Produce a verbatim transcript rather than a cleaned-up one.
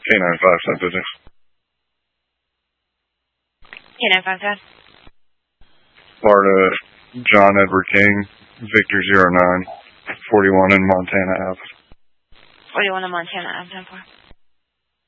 K nine five, Saint Vincent. K nine five, Dad. Florida, John Edward King, Victor zero nine, forty-one in Montana Ave. forty-one in Montana Ave, ten four.